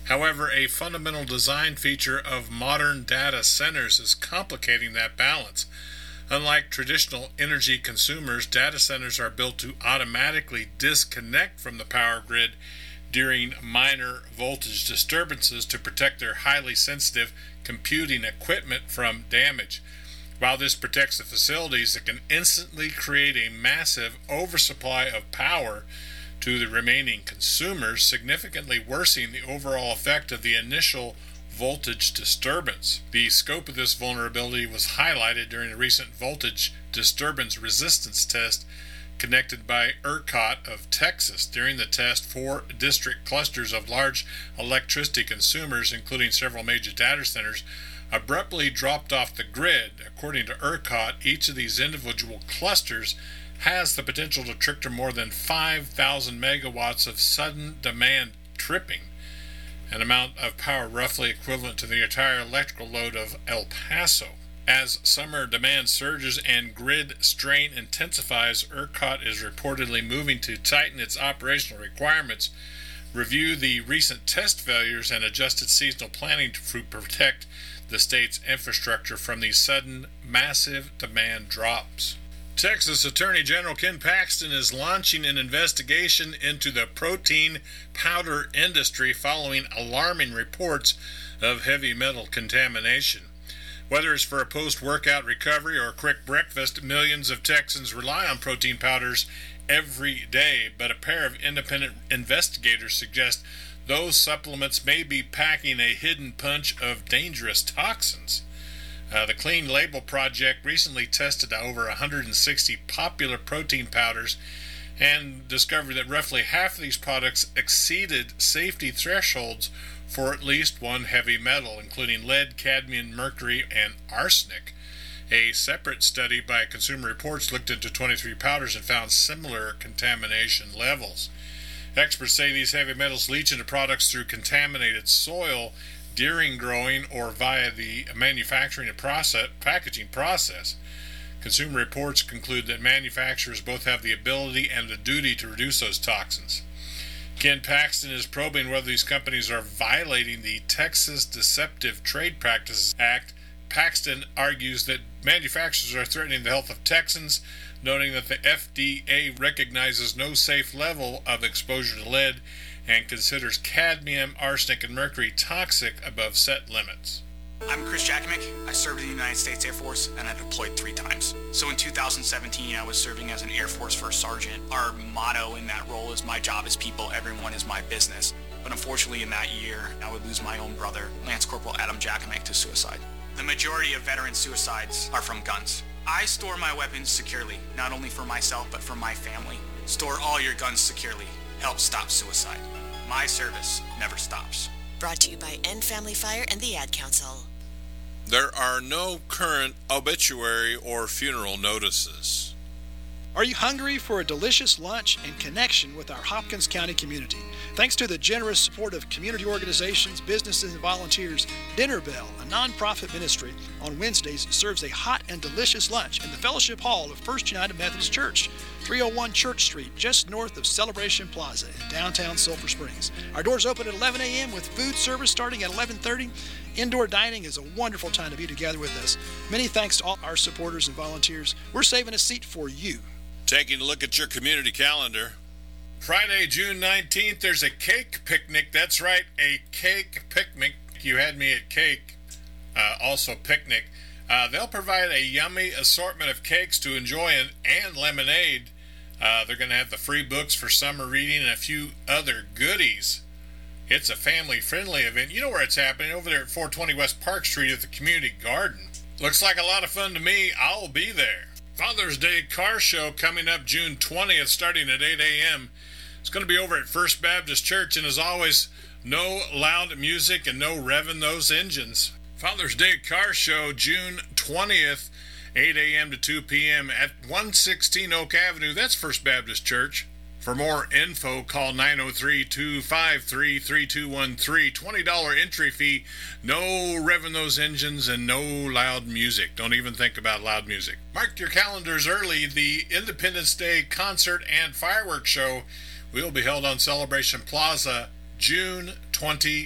However, a fundamental design feature of modern data centers is complicating that balance. Unlike traditional energy consumers, data centers are built to automatically disconnect from the power grid during minor voltage disturbances to protect their highly sensitive computing equipment from damage. While this protects the facilities, it can instantly create a massive oversupply of power to the remaining consumers, significantly worsening the overall effect of the initial voltage disturbance. The scope of this vulnerability was highlighted during a recent voltage disturbance resistance test conducted by ERCOT of Texas. During the test, 4 district clusters of large electricity consumers, including several major data centers, abruptly dropped off the grid. According to ERCOT, each of these individual clusters has the potential to trigger more than 5,000 megawatts of sudden demand tripping, an amount of power roughly equivalent to the entire electrical load of El Paso. As summer demand surges and grid strain intensifies, ERCOT is reportedly moving to tighten its operational requirements, review the recent test failures, and adjust its seasonal planning to protect the state's infrastructure from these sudden, massive demand drops. Texas Attorney General Ken Paxton is launching an investigation into the protein powder industry following alarming reports of heavy metal contamination. Whether it's for a post-workout recovery or a quick breakfast, millions of Texans rely on protein powders every day, but a pair of independent investigators suggest those supplements may be packing a hidden punch of dangerous toxins. The Clean Label Project recently tested over 160 popular protein powders and discovered that roughly half of these products exceeded safety thresholds for at least one heavy metal, including lead, cadmium, mercury, and arsenic. A separate study by Consumer Reports looked into 23 powders and found similar contamination levels. Experts say these heavy metals leach into products through contaminated soil during growing or via the manufacturing and packaging process. Consumer Reports conclude that manufacturers both have the ability and the duty to reduce those toxins. Ken Paxton is probing whether these companies are violating the Texas Deceptive Trade Practices Act. Paxton argues that manufacturers are threatening the health of Texans, noting that the FDA recognizes no safe level of exposure to lead and considers cadmium, arsenic, and mercury toxic above set limits. I'm Chris Jakimick. I served in the United States Air Force and I deployed 3 times. So in 2017, I was serving as an Air Force First Sergeant. Our motto in that role is "My job is people, everyone is my business." But unfortunately in that year, I would lose my own brother, Lance Corporal Adam Jakimick, to suicide. The majority of veteran suicides are from guns. I store my weapons securely, not only for myself, but for my family. Store all your guns securely. Help stop suicide. My service never stops. Brought to you by End Family Fire and the Ad Council. There are no current obituary or funeral notices. Are you hungry for a delicious lunch and connection with our Hopkins County community? Thanks to the generous support of community organizations, businesses, and volunteers, Dinner Bell, a nonprofit ministry, on Wednesdays serves a hot and delicious lunch in the Fellowship Hall of First United Methodist Church, 301 Church Street, just north of Celebration Plaza in downtown Sulphur Springs. Our doors open at 11 a.m. with food service starting at 11:30. Indoor dining is a wonderful time to be together with us. Many thanks to all our supporters and volunteers. We're saving a seat for you. Taking a look at your community calendar. Friday, June 19th, there's a cake picnic. That's right, a cake picnic. You had me at cake, also picnic. They'll provide a yummy assortment of cakes to enjoy and lemonade. They're going to have the free books for summer reading and a few other goodies. It's a family-friendly event. You know where it's happening, over there at 420 West Park Street at the Community Garden. Looks like a lot of fun to me. I'll be there. Father's Day Car Show coming up June 20th, starting at 8 a.m. It's going to be over at First Baptist Church, and as always, no loud music and no revving those engines. Father's Day Car Show, June 20th, 8 a.m. to 2 p.m. at 116 Oak Avenue. That's First Baptist Church. For more info, call 903-253-3213. $20 entry fee, no revving those engines, and no loud music. Don't even think about loud music. Mark your calendars early. The Independence Day Concert and Fireworks Show will be held on Celebration Plaza June 20th.